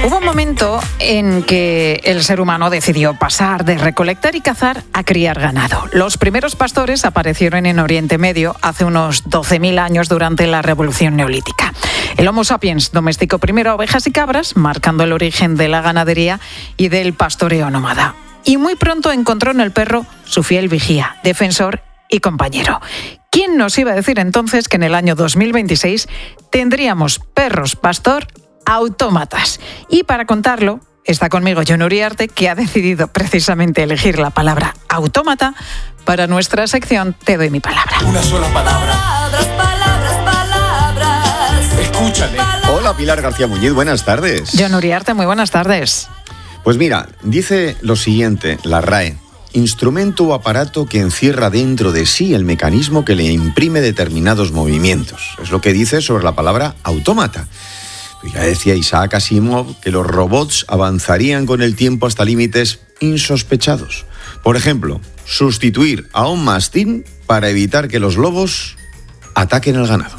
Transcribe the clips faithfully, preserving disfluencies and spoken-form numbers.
Hubo un momento en que el ser humano decidió pasar de recolectar y cazar a criar ganado. Los primeros pastores aparecieron en Oriente Medio hace unos doce mil años durante la Revolución Neolítica. El Homo sapiens domesticó primero ovejas y cabras, marcando el origen de la ganadería y del pastoreo nómada. Y muy pronto encontró en el perro su fiel vigía, defensor y compañero. ¿Quién nos iba a decir entonces que en el año dos mil veintiséis tendríamos perros pastor autómatas? Y para contarlo, está conmigo Jon Uriarte, que ha decidido precisamente elegir la palabra autómata para nuestra sección Te doy mi palabra. Una sola palabra. Palabras, palabras, palabras. Escúchale. Hola, Pilar García Muñiz, buenas tardes. Jon Uriarte, muy buenas tardes. Pues mira, dice lo siguiente, la R A E. Instrumento o aparato que encierra dentro de sí el mecanismo que le imprime determinados movimientos. Es lo que dice sobre la palabra autómata. Ya decía Isaac Asimov que los robots avanzarían con el tiempo hasta límites insospechados. Por ejemplo, sustituir a un mastín para evitar que los lobos ataquen al ganado.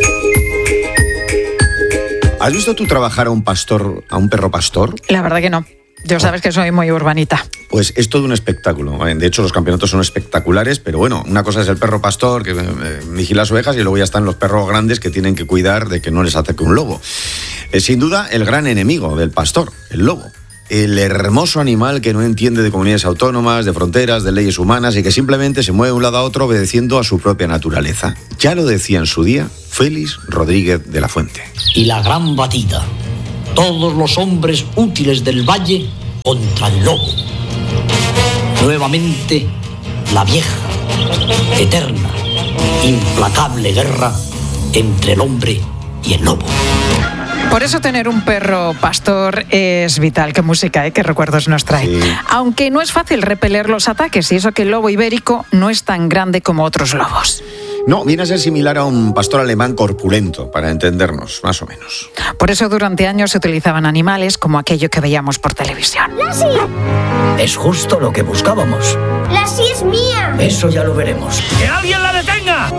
¿Has visto tú trabajar a un pastor, a un perro pastor? La verdad que no. Yo sabes que soy muy urbanita. Pues es todo un espectáculo. De hecho, los campeonatos son espectaculares, pero bueno, una cosa es el perro pastor que eh, vigila las ovejas y luego ya están los perros grandes que tienen que cuidar de que no les ataque un lobo. Es sin duda el gran enemigo del pastor, el lobo. El hermoso animal que no entiende de comunidades autónomas, de fronteras, de leyes humanas y que simplemente se mueve de un lado a otro obedeciendo a su propia naturaleza. Ya lo decía en su día Félix Rodríguez de la Fuente. Y la gran batida. Todos los hombres útiles del valle contra el lobo. Nuevamente, la vieja, eterna, implacable guerra entre el hombre y el lobo. Por eso tener un perro pastor es vital. Qué música, ¿eh? Qué recuerdos nos trae. Sí. Aunque no es fácil repeler los ataques, y eso que el lobo ibérico no es tan grande como otros lobos. No, viene a ser similar a un pastor alemán corpulento, para entendernos, más o menos. Por eso durante años se utilizaban animales como aquello que veíamos por televisión. ¡Lassie! Es justo lo que buscábamos. ¡Lassie es mía! Eso ya lo veremos. ¡Que alguien la detenga!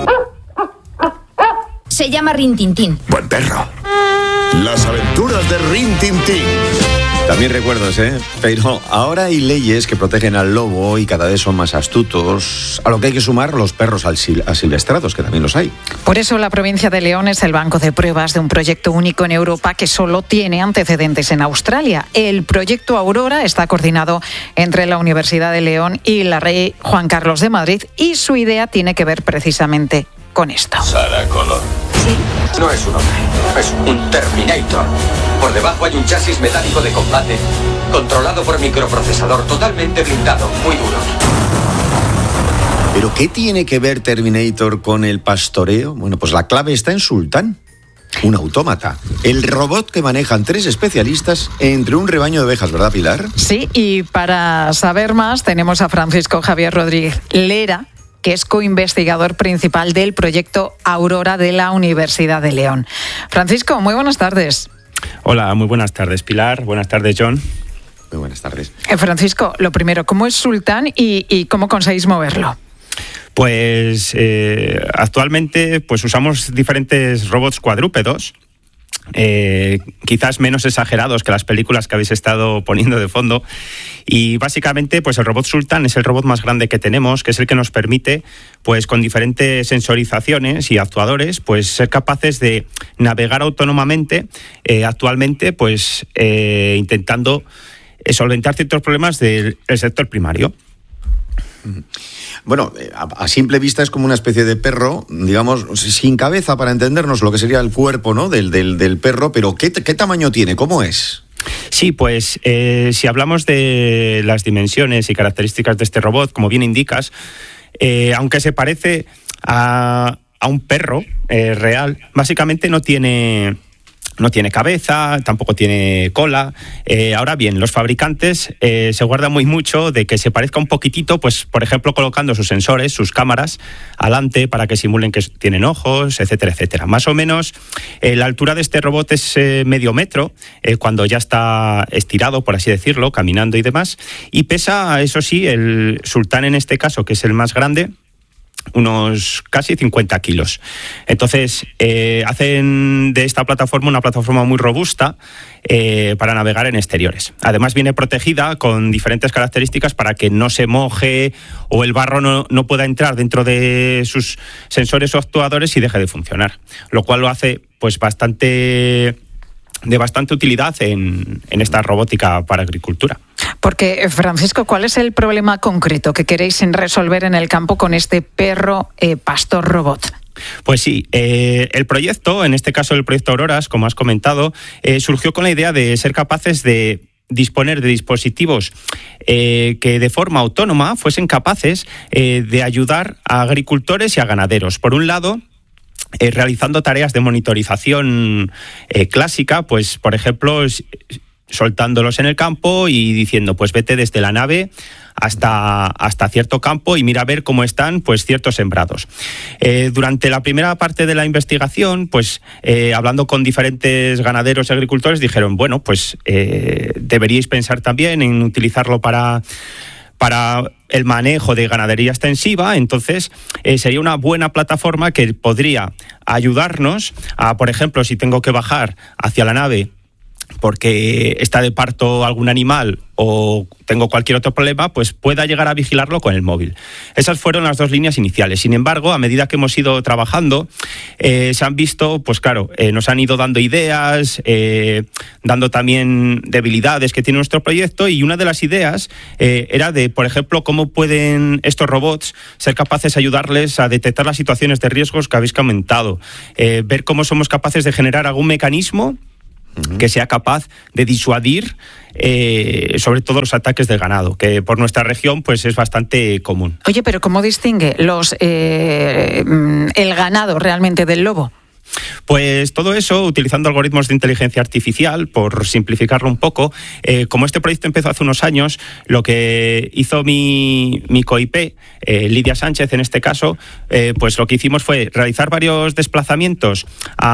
Se llama Rin Tin Tin. Buen perro. Las aventuras de Rin Tin Tin. También recuerdos, ¿eh? Pero ahora hay leyes que protegen al lobo y cada vez son más astutos, a lo que hay que sumar los perros asil- asilvestrados, que también los hay. Por eso la provincia de León es el banco de pruebas de un proyecto único en Europa que solo tiene antecedentes en Australia. El proyecto Aurora está coordinado entre la Universidad de León y la Rey Juan Carlos de Madrid y su idea tiene que ver precisamente con esto. Sarah Connor. No es un hombre, es un Terminator. Por debajo hay un chasis metálico de combate, controlado por microprocesador, totalmente blindado, muy duro. ¿Pero qué tiene que ver Terminator con el pastoreo? Bueno, pues la clave está en Sultán, un autómata. El robot que manejan tres especialistas entre un rebaño de ovejas, ¿verdad, Pilar? Sí, y para saber más tenemos a Francisco Javier Rodríguez Lera, que es coinvestigador principal del proyecto Aurora de la Universidad de León. Francisco, muy buenas tardes. Hola, muy buenas tardes, Pilar. Buenas tardes, Jon. Muy buenas tardes. Eh, Francisco, lo primero, ¿cómo es Sultán y, y cómo conseguís moverlo? Pues eh, actualmente pues usamos diferentes robots cuadrúpedos, eh, quizás menos exagerados que las películas que habéis estado poniendo de fondo, y básicamente pues el robot Sultán es el robot más grande que tenemos, que es el que nos permite pues con diferentes sensorizaciones y actuadores pues ser capaces de navegar autónomamente, eh, actualmente pues eh, intentando eh, solventar ciertos problemas del, del sector primario. Bueno, a, a simple vista es como una especie de perro, digamos, sin cabeza, para entendernos lo que sería el cuerpo, ¿no?, del, del, del perro, pero ¿qué, ¿qué tamaño tiene? ¿Cómo es? Sí, pues eh, si hablamos de las dimensiones y características de este robot, como bien indicas, eh, aunque se parece a, a un perro eh, real, básicamente no tiene... No tiene cabeza, tampoco tiene cola. Eh, ahora bien, los fabricantes eh, se guardan muy mucho de que se parezca un poquitito, pues por ejemplo colocando sus sensores, sus cámaras adelante para que simulen que tienen ojos, etcétera, etcétera. Más o menos eh, la altura de este robot es eh, medio metro, eh, cuando ya está estirado, por así decirlo, caminando y demás. Y pesa, eso sí, el Sultán en este caso, que es el más grande, unos casi cincuenta kilos. Entonces, eh, hacen de esta plataforma una plataforma muy robusta eh, para navegar en exteriores. Además, viene protegida con diferentes características para que no se moje o el barro no, no pueda entrar dentro de sus sensores o actuadores y deje de funcionar. Lo cual lo hace pues bastante... de bastante utilidad en, en esta robótica para agricultura. Porque, Francisco, ¿cuál es el problema concreto que queréis resolver en el campo con este perro eh, pastor robot? Pues sí, eh, el proyecto, en este caso el proyecto Auroras, como has comentado, eh, surgió con la idea de ser capaces de disponer de dispositivos eh, que de forma autónoma fuesen capaces eh, de ayudar a agricultores y a ganaderos. Por un lado, Eh, realizando tareas de monitorización eh, clásica, pues por ejemplo, s- soltándolos en el campo y diciendo, pues vete desde la nave hasta, hasta cierto campo y mira a ver cómo están pues ciertos sembrados. Eh, durante la primera parte de la investigación, pues eh, hablando con diferentes ganaderos y agricultores, dijeron, bueno, pues eh, deberíais pensar también en utilizarlo para... para el manejo de ganadería extensiva. Entonces eh, sería una buena plataforma que podría ayudarnos a, por ejemplo, si tengo que bajar hacia la nave porque está de parto algún animal o tengo cualquier otro problema, pues pueda llegar a vigilarlo con el móvil. Esas fueron las dos líneas iniciales. Sin embargo, a medida que hemos ido trabajando, eh, se han visto, pues claro, eh, nos han ido dando ideas, eh, dando también debilidades que tiene nuestro proyecto, y una de las ideas eh, era de, por ejemplo, cómo pueden estos robots ser capaces de ayudarles a detectar las situaciones de riesgos que habéis comentado, eh, ver cómo somos capaces de generar algún mecanismo que sea capaz de disuadir eh, sobre todo los ataques del ganado, que por nuestra región pues es bastante común. Oye, pero ¿cómo distingue los eh, el ganado realmente del lobo? Pues todo eso utilizando algoritmos de inteligencia artificial, por simplificarlo un poco. Eh, como este proyecto empezó hace unos años, lo que hizo mi, mi C O I P, eh, Lidia Sánchez en este caso, eh, pues lo que hicimos fue realizar varios desplazamientos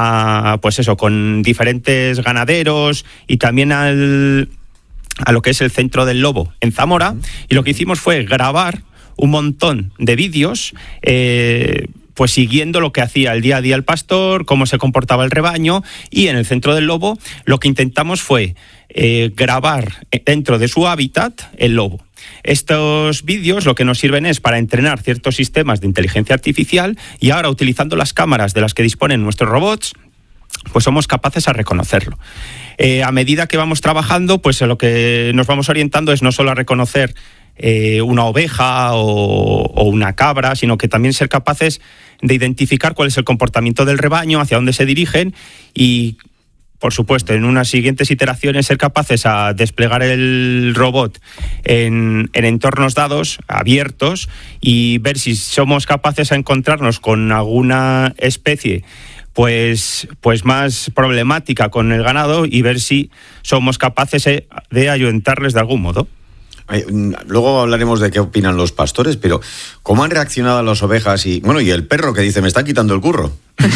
a, pues eso, con diferentes ganaderos y también al, a lo que es el Centro del Lobo en Zamora, y lo que hicimos fue grabar un montón de vídeos eh, pues siguiendo lo que hacía el día a día el pastor, cómo se comportaba el rebaño, y en el Centro del Lobo lo que intentamos fue eh, grabar dentro de su hábitat el lobo. Estos vídeos lo que nos sirven es para entrenar ciertos sistemas de inteligencia artificial, y ahora utilizando las cámaras de las que disponen nuestros robots, pues somos capaces a reconocerlo. Eh, a medida que vamos trabajando, pues lo que nos vamos orientando es no solo a reconocer eh, una oveja o, o una cabra, sino que también ser capaces de identificar cuál es el comportamiento del rebaño, hacia dónde se dirigen, y por supuesto, en unas siguientes iteraciones ser capaces a desplegar el robot en, en entornos dados, abiertos, y ver si somos capaces a encontrarnos con alguna especie pues, pues más problemática con el ganado, y ver si somos capaces de ayudarles de algún modo. Luego hablaremos de qué opinan los pastores, pero ¿cómo han reaccionado las ovejas y, bueno, y el perro que dice, me está quitando el curro?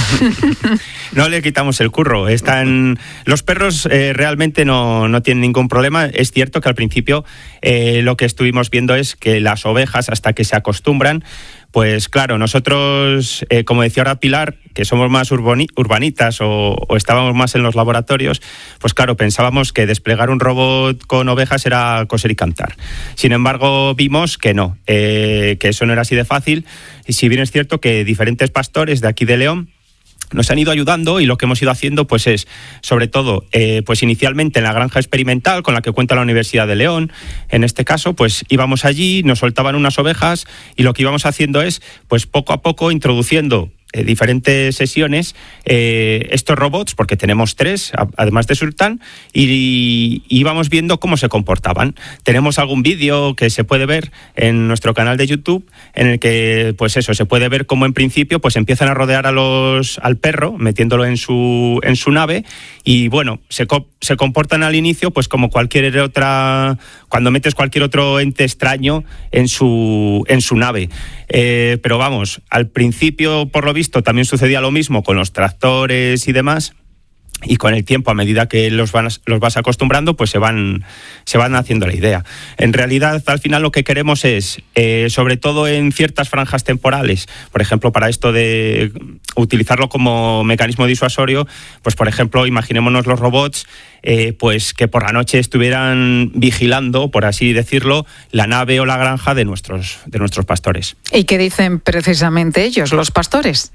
No le quitamos el curro. Están los perros eh, realmente no, no tienen ningún problema. Es cierto que al principio eh, lo que estuvimos viendo es que las ovejas, hasta que se acostumbran, pues claro, nosotros, eh, como decía ahora Pilar, que somos más urbani- urbanitas o, o estábamos más en los laboratorios, pues claro, pensábamos que desplegar un robot con ovejas era coser y cantar. Sin embargo, vimos que no, eh, que eso no era así de fácil. Y si bien es cierto que diferentes pastores de aquí de León nos han ido ayudando, y lo que hemos ido haciendo pues es, sobre todo, eh, pues inicialmente en la granja experimental con la que cuenta la Universidad de León, en este caso, pues íbamos allí, nos soltaban unas ovejas, y lo que íbamos haciendo es, pues poco a poco, introduciendo eh, diferentes sesiones, eh, estos robots, porque tenemos tres, a, además de Sultán, y, y íbamos viendo cómo se comportaban. Tenemos algún vídeo que se puede ver en nuestro canal de YouTube, en el que, pues eso, se puede ver cómo en principio pues empiezan a rodear a los al perro, metiéndolo en su en su nave, y bueno, se, co- se comportan al inicio pues como cualquier otra, cuando metes cualquier otro ente extraño en su en su nave. Eh, pero vamos, al principio, por lo visto, también sucedía lo mismo con los tractores y demás. y con el tiempo, a medida que los, van, los vas acostumbrando, pues se van, se van haciendo la idea. En realidad, al final lo que queremos es, eh, sobre todo en ciertas franjas temporales, por ejemplo, para esto de utilizarlo como mecanismo disuasorio, pues por ejemplo, imaginémonos los robots eh, pues que por la noche estuvieran vigilando, por así decirlo, la nave o la granja de nuestros, de nuestros pastores. ¿Y qué dicen precisamente ellos, los pastores?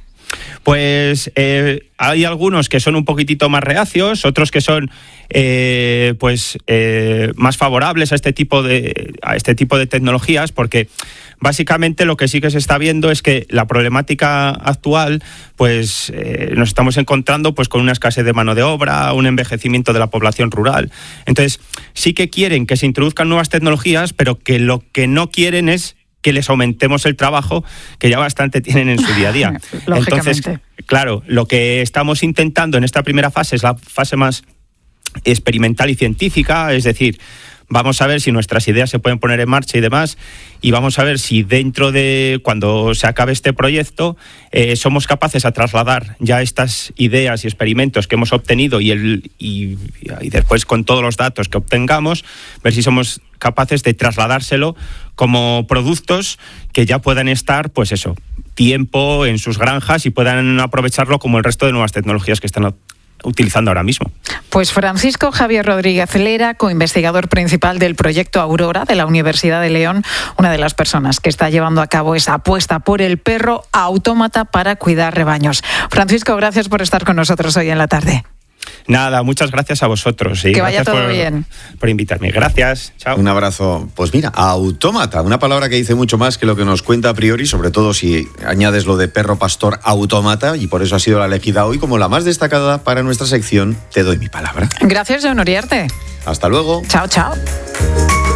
Pues eh, hay algunos que son un poquitito más reacios, otros que son eh, pues eh, más favorables a este tipo de a este tipo de tecnologías, porque básicamente lo que sí que se está viendo es que la problemática actual, pues eh, nos estamos encontrando pues con una escasez de mano de obra, un envejecimiento de la población rural. Entonces sí que quieren que se introduzcan nuevas tecnologías, pero que lo que no quieren es que les aumentemos el trabajo que ya bastante tienen en su día a día. Entonces, claro, lo que estamos intentando en esta primera fase es la fase más experimental y científica, es decir, vamos a ver si nuestras ideas se pueden poner en marcha y demás, y vamos a ver si dentro de, cuando se acabe este proyecto, eh, somos capaces a trasladar ya estas ideas y experimentos que hemos obtenido y, el, y, y después con todos los datos que obtengamos, ver si somos capaces de trasladárselo como productos que ya puedan estar, pues eso, tiempo en sus granjas y puedan aprovecharlo como el resto de nuevas tecnologías que están utilizando ahora mismo. Pues Francisco Javier Rodríguez Lera, coinvestigador principal del proyecto Aurora de la Universidad de León, una de las personas que está llevando a cabo esa apuesta por el perro autómata para cuidar rebaños. Francisco, gracias por estar con nosotros hoy en la tarde. Nada, muchas gracias a vosotros. Y que vaya todo por, bien. por invitarme. Gracias. Chao. Un abrazo. Pues mira, autómata, una palabra que dice mucho más que lo que nos cuenta a priori, sobre todo si añades lo de perro pastor autómata, y por eso ha sido la elegida hoy como la más destacada para nuestra sección. Te doy mi palabra. Gracias, John Uriarte. Hasta luego. Chao, chao.